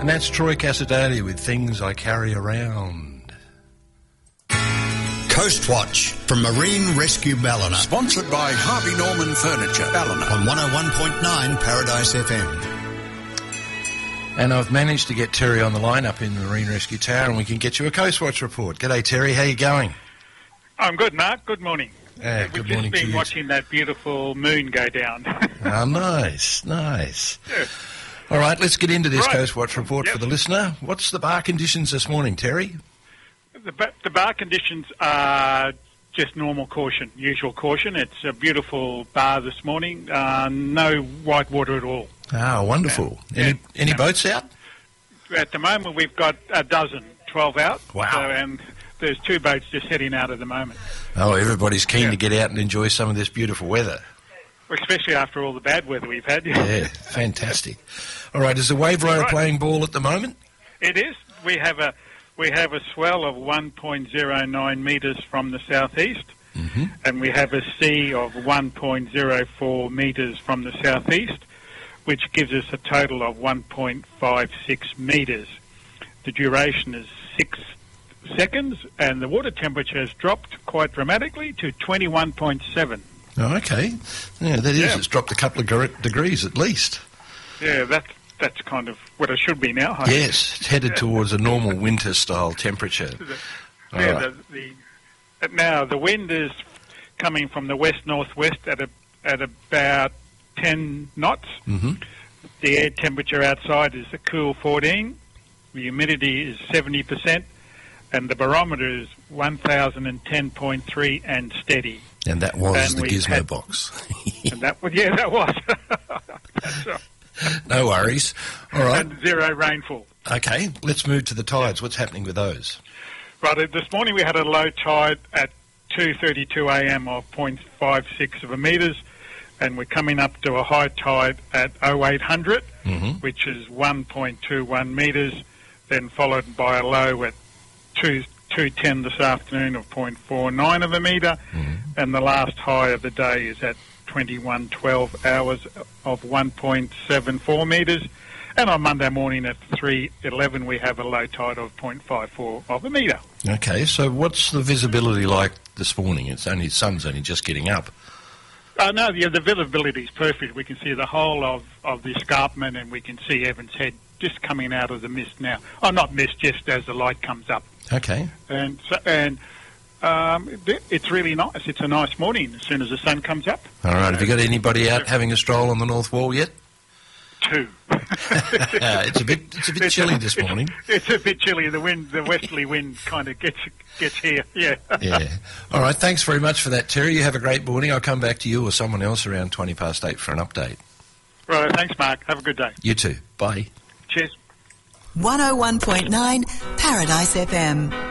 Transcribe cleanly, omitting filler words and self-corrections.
And that's Troy Cassadalia with Things I Carry Around. Coast Watch from Marine Rescue Ballina. Sponsored by Harvey Norman Furniture, Ballina. On 101.9 Paradise FM. And I've managed to get Terry on the line up in the Marine Rescue Tower, and we can get you a Coast Watch report. G'day, Terry. How you going? I'm good, Mark. Good morning. Good morning to you. We've just been watching that beautiful moon go down. Oh, nice. Yeah. All right, let's get into this Right. Coast Watch report for the listener. What's the bar conditions this morning, Terry? The bar conditions are just normal caution, usual caution. It's a beautiful bar this morning. No white water at all. Ah, wonderful. Any boats out? At the moment, we've got 12 out. Wow. And there's 2 boats just heading out at the moment. Oh, everybody's keen to get out and enjoy some of this beautiful weather. Especially after all the bad weather we've had. Yeah, fantastic. All right, is the Wave Rower playing ball at the moment? It is. We have a swell of 1.09 metres from the southeast, and we have a sea of 1.04 metres from the southeast, which gives us a total of 1.56 metres. The duration is 6 seconds, and the water temperature has dropped quite dramatically to 21.7. Oh, okay. Yeah, that is. Yeah. It's dropped a couple of degrees at least. Yeah, that's kind of what it should be now. Yes, it's headed towards a normal winter-style temperature. Now, the wind is coming from the west-northwest at about 10 knots. Mm-hmm. The air temperature outside is a cool 14. The humidity is 70%. And the barometer is 1,010.3 and steady. And that was the Gizmo box. And that was. That's right. No worries. All right. And 0 rainfall. Okay, let's move to the tides. What's happening with those? Right, this morning we had a low tide at 2:32 a.m. of 0.56 of a metres, and we're coming up to a high tide at 0800, which is 1.21 metres, then followed by a low at 2:10 this afternoon of 0.49 of a metre, and the last high of the day is at 21:12 hours of 1.74 metres, and on Monday morning at 3:11 we have a low tide of 0.54 of a metre. Okay, so what's the visibility like this morning? The sun's only just getting up. No, the visibility is perfect. We can see the whole of the escarpment, and we can see Evans Head just coming out of the mist now. Oh, not mist, just as the light comes up. Okay. And it's really nice. It's a nice morning as soon as the sun comes up. All right. Have you got anybody out having a stroll on the North Wall yet? 2. It's a bit chilly this morning. It's a bit chilly. The westerly wind kind of gets here. Yeah. Yeah. All right. Thanks very much for that, Terry. You have a great morning. I'll come back to you or someone else around 8:20 for an update. Right. Thanks, Mark. Have a good day. You too. Bye. Cheers. 101.9 Paradise FM.